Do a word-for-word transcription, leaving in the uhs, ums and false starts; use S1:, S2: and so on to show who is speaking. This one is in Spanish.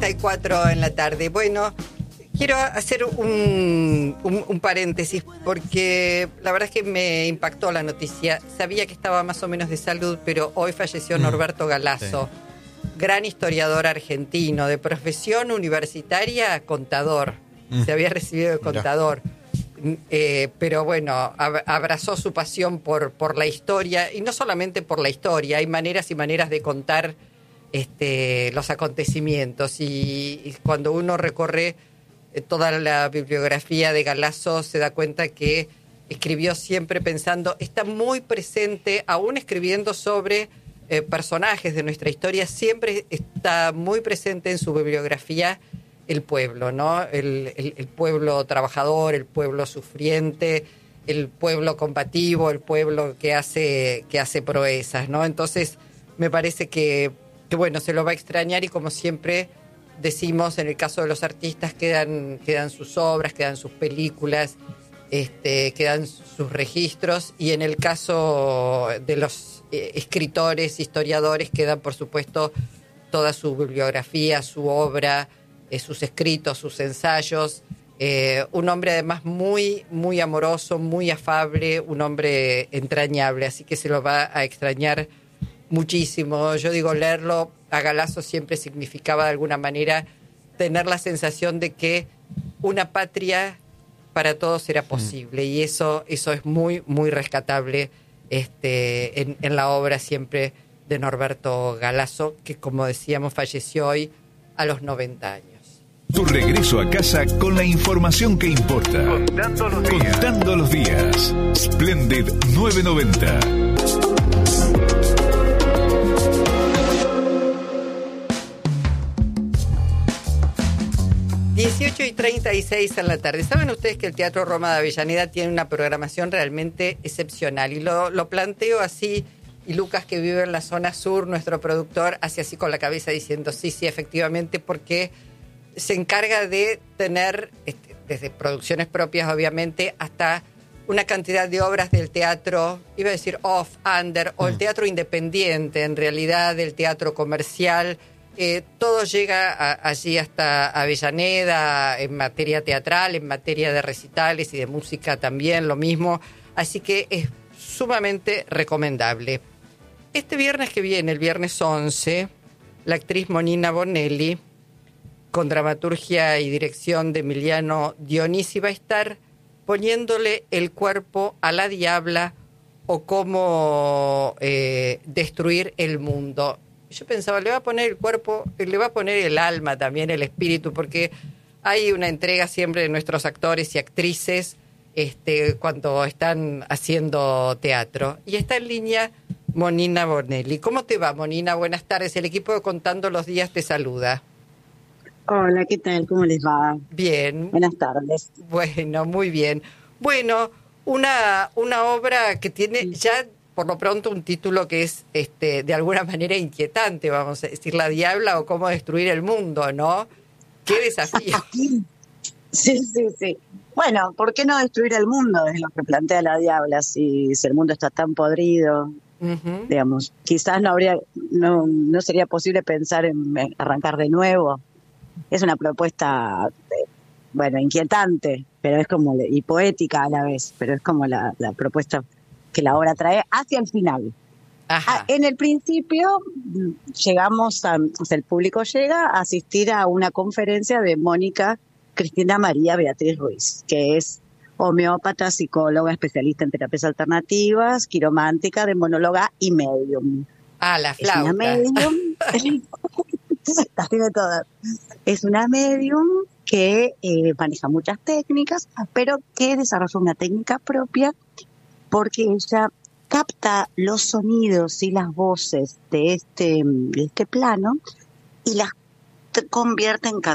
S1: treinta y cuatro en la tarde. Bueno, quiero hacer un, un, un paréntesis porque la verdad es que me impactó la noticia. Sabía que estaba más o menos de salud, pero hoy falleció Norberto Galasso, sí. Gran historiador argentino, de profesión universitaria, contador. Mm. Se había recibido de contador. Eh, pero bueno, ab- abrazó su pasión por, por la historia, y no solamente por la historia, hay maneras y maneras de contar este, los acontecimientos, y, y cuando uno recorre eh, toda la bibliografía de Galasso se da cuenta que escribió siempre pensando, está muy presente, aún escribiendo sobre eh, personajes de nuestra historia, siempre está muy presente en su bibliografía el pueblo, ¿no? El, el, el pueblo trabajador, el pueblo sufriente, el pueblo combativo, el pueblo que hace, que hace proezas, ¿no? Entonces, me parece que, que, bueno, se lo va a extrañar, y como siempre decimos, en el caso de los artistas, quedan, quedan sus obras, quedan sus películas, este, quedan sus registros, y en el caso de los eh, escritores, historiadores, quedan, por supuesto, toda su bibliografía, su obra, Eh, sus escritos, sus ensayos, eh, un hombre además muy, muy amoroso, muy afable, un hombre entrañable, así que se lo va a extrañar muchísimo. Yo digo, leerlo a Galasso siempre significaba de alguna manera tener la sensación de que una patria para todos era posible, mm. y eso, eso es muy, muy rescatable este, en, en la obra siempre de Norberto Galasso, que como decíamos falleció hoy a los noventa años.
S2: Tu regreso a casa con la información que importa. Contando los días. Contando los días. Splendid novecientos noventa.
S1: dieciocho y treinta y seis en la tarde. ¿Saben ustedes que el Teatro Roma de Avellaneda tiene una programación realmente excepcional? Y lo, lo planteo así, y Lucas, que vive en la zona sur, nuestro productor, hace así con la cabeza diciendo sí, sí, efectivamente, porque se encarga de tener, este, desde producciones propias obviamente, hasta una cantidad de obras del teatro, iba a decir off, under, o el teatro independiente, en realidad, del teatro comercial. Eh, todo llega a, allí hasta Avellaneda, en materia teatral, en materia de recitales y de música también, lo mismo. Así que es sumamente recomendable. Este viernes que viene, el viernes once, la actriz Monina Bonelli, con dramaturgia y dirección de Emiliano Dionisi, va a estar poniéndole el cuerpo a la diabla, o cómo eh, destruir el mundo. Yo pensaba, le va a poner el cuerpo, le va a poner el alma también, el espíritu, porque hay una entrega siempre de nuestros actores y actrices este, cuando están haciendo teatro. Y está en línea Monina Bonelli. ¿Cómo te va, Monina? Buenas tardes. El equipo de Contando los Días te saluda.
S3: Hola, ¿qué tal? ¿Cómo les va?
S1: Bien.
S3: Buenas tardes.
S1: Bueno, muy bien. Bueno, una, una obra que tiene ya, por lo pronto, un título que es este, de alguna manera inquietante, vamos a decir, La Diabla o cómo destruir el mundo, ¿no? ¡Qué desafío!
S3: Sí, sí, sí. Bueno, ¿por qué no destruir el mundo? Es lo que plantea La Diabla, si, si el mundo está tan podrido. Uh-huh. Digamos, quizás no habría, no, no sería posible pensar en arrancar de nuevo. Es una propuesta, bueno, inquietante, pero es como, y poética a la vez, pero es como la, la propuesta que la obra trae hacia el final. Ajá. En el principio llegamos a, o sea, el público llega a asistir a una conferencia de Mónica Cristina María Beatriz Ruiz, que es homeópata, psicóloga, especialista en terapias alternativas, quiromántica, demonóloga y medium.
S1: Ah, la flauta.
S3: Es una medium. Las tiene todas. Es una medium que eh, maneja muchas técnicas, pero que desarrolla una técnica propia porque ella capta los sonidos y las voces de este, de este plano y las convierte en canciones.